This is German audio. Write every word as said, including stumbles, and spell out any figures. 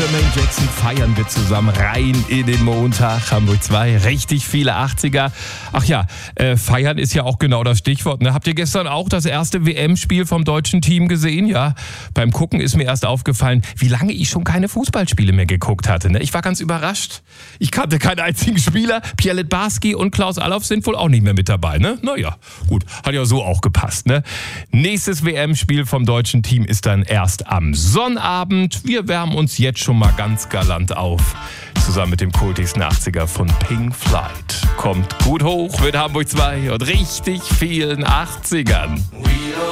Jermaine Jackson feiern wir zusammen rein in den Montag. Hamburg zwei, richtig viele achtziger. Ach ja, äh, feiern ist ja auch genau das Stichwort. Ne? Habt ihr gestern auch das erste W M-Spiel vom deutschen Team gesehen? Ja, beim Gucken ist mir erst aufgefallen, wie lange ich schon keine Fußballspiele mehr geguckt hatte. Ne? Ich war ganz überrascht. Ich kannte keinen einzigen Spieler. Pierre Littbarski und Klaus Allofs sind wohl auch nicht mehr mit dabei. Ne? Naja, gut, hat ja so auch gepasst. Ne? Nächstes W M-Spiel vom deutschen Team ist dann erst am Sonnabend. Wir wärmen uns jetzt schon mal ganz galant auf. Zusammen mit dem kultigsten achtziger von Pink Floyd. Kommt gut hoch mit Hamburg zwei und richtig vielen achtzigern.